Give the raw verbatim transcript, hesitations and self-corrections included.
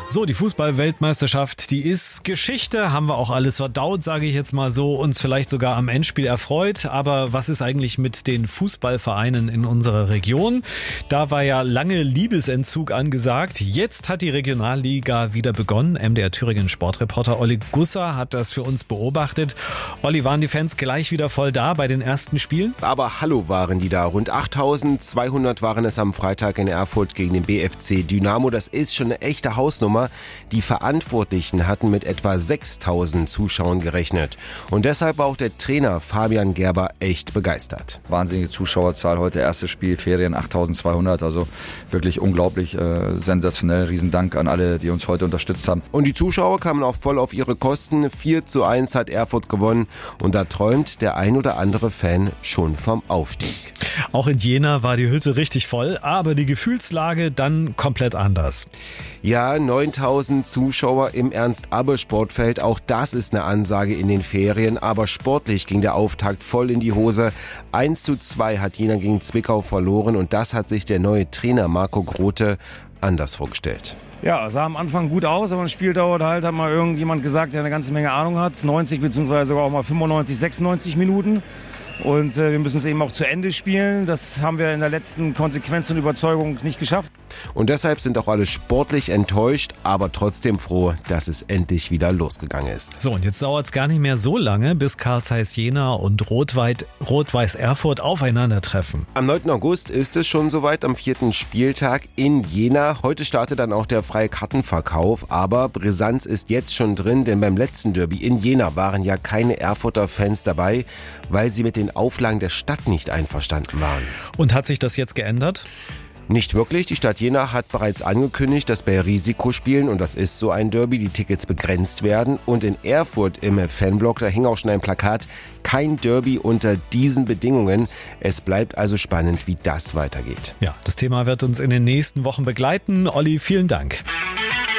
So, die Fußball-Weltmeisterschaft, die ist Geschichte, haben wir auch alles verdaut, sage ich jetzt mal so, uns vielleicht sogar am Endspiel erfreut. Aber was ist eigentlich mit den Fußballvereinen in unserer Region? Da war ja lange Liebesentzug angesagt. Jetzt hat die Regionalliga wieder begonnen. M D R Thüringen Sportreporter Olli Gusser hat das für uns beobachtet. Olli, waren die Fans gleich wieder voll da bei den ersten Spielen? Aber hallo waren die da. Rund achttausendzweihundert waren es am Freitag in Erfurt gegen den B F C Dynamo. Das ist schon eine echte Hausnummer. Die Verantwortlichen hatten mit etwa sechstausend Zuschauern gerechnet. Und deshalb war auch der Trainer Fabian Gerber echt begeistert. Wahnsinnige Zuschauerzahl, heute erstes Spiel, Ferien achttausendzweihundert, also wirklich unglaublich, äh, sensationell. Riesendank an alle, die uns heute unterstützt haben. Und die Zuschauer kamen auch voll auf ihre Kosten. vier zu eins hat Erfurt gewonnen und da träumt der ein oder andere Fan schon vom Aufstieg. Auch in Jena war die Hütte richtig voll, aber die Gefühlslage dann komplett anders. Ja, neuntausend Zuschauer im Ernst-Abbe-Sportfeld, auch das ist eine Ansage in den Ferien, aber sportlich ging der Auftakt voll in die Hose. eins zu zwei hat Jena gegen Zwickau verloren und das hat sich der neue Trainer Marco Grote anders vorgestellt. Ja, sah am Anfang gut aus, aber das Spiel dauert halt, hat mal irgendjemand gesagt, der eine ganze Menge Ahnung hat, neunzig beziehungsweise sogar auch mal fünfundneunzig, sechsundneunzig Minuten. Und äh, wir müssen es eben auch zu Ende spielen. Das haben wir in der letzten Konsequenz und Überzeugung nicht geschafft. Und deshalb sind auch alle sportlich enttäuscht, aber trotzdem froh, dass es endlich wieder losgegangen ist. So, und jetzt dauert es gar nicht mehr so lange, bis Carl Zeiss Jena und Rot-Weit- Rot-Weiß Erfurt aufeinandertreffen. Am neunten August ist es schon soweit, am vierten Spieltag in Jena. Heute startet dann auch der freie Kartenverkauf, aber Brisanz ist jetzt schon drin, denn beim letzten Derby in Jena waren ja keine Erfurter Fans dabei, weil sie mit den Auflagen der Stadt nicht einverstanden waren. Und hat sich das jetzt geändert? Nicht wirklich. Die Stadt Jena hat bereits angekündigt, dass bei Risikospielen, und das ist so ein Derby, die Tickets begrenzt werden. Und in Erfurt im Fanblock, da hing auch schon ein Plakat, kein Derby unter diesen Bedingungen. Es bleibt also spannend, wie das weitergeht. Ja, das Thema wird uns in den nächsten Wochen begleiten. Olli, vielen Dank.